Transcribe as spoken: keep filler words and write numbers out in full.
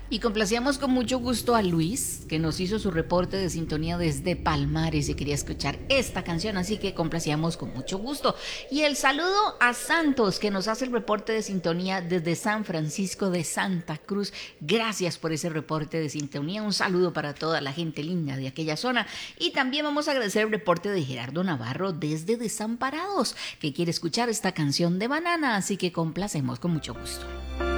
Y complacíamos con mucho gusto a Luis, que nos hizo su reporte de sintonía desde Palmares y quería escuchar esta canción, así que complacíamos con mucho gusto. Y el saludo a Santos, que nos hace el reporte de sintonía desde San Francisco de Santa Cruz. Gracias por ese reporte de sintonía. Un saludo para toda la gente linda de aquella zona. Y también vamos a agradecer el reporte de Gerardo Navarro desde Desamparados, que quiere escuchar esta canción de Banana, así que complacemos con mucho gusto.